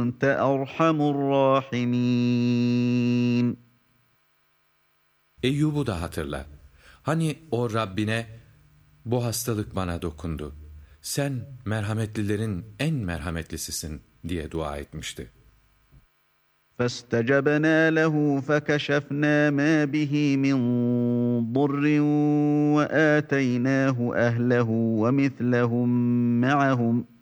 وَأَنْتَ أَرْحَمُ الرَّاحِمِينَ. Eyyub'u da hatırla. Hani o Rabbine, bu hastalık bana dokundu, sen merhametlilerin en merhametlisisin diye dua etmişti. فَاسْتَجَبْنَا لَهُ فَكَشَفْنَا مَا بِهِ مِنْ ضُرٍّ وَآتَيْنَاهُ أَهْلَهُ وَمِثْلَهُمْ مَعَهُمْ